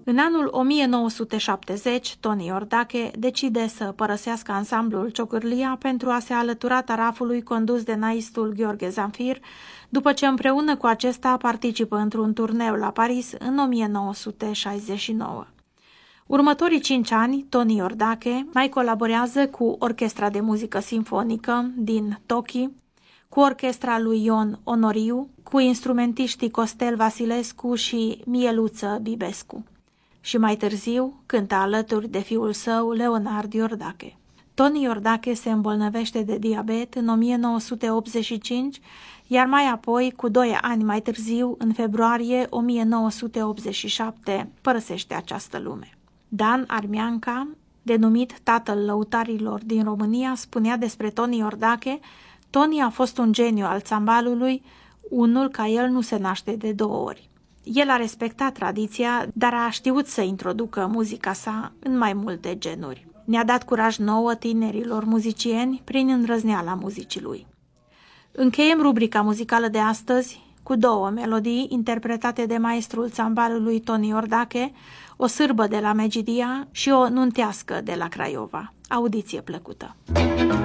În anul 1970, Toni Iordache decide să părăsească ansamblul Ciocârlia pentru a se alătura tarafului condus de naistul Gheorghe Zamfir, după ce împreună cu acesta participă într-un turneu la Paris în 1969. Următorii 5 ani, Toni Iordache mai colaborează cu Orchestra de Muzică Simfonică din Tochi, cu orchestra lui Ion Onoriu, cu instrumentiștii Costel Vasilescu și Mieluță Bibescu. Și mai târziu cântă alături de fiul său, Leonard Iordache. Toni Iordache se îmbolnăvește de diabet în 1985, iar mai apoi, cu 2 ani mai târziu, în februarie 1987, părăsește această lume. Dan Armeanca, denumit tatăl lăutarilor din România, spunea despre Toni Iordache: Toni a fost un geniu al țambalului, unul ca el nu se naște de 2 ori. El a respectat tradiția, dar a știut să introducă muzica sa în mai multe genuri. Ne-a dat curaj nouă tinerilor muzicieni prin îndrăzneala muzicii lui. Încheiem rubrica muzicală de astăzi cu 2 melodii interpretate de maestrul țambalului Toni Iordache, o sârbă de la Megidia și o nuntească de la Craiova. Audiție plăcută!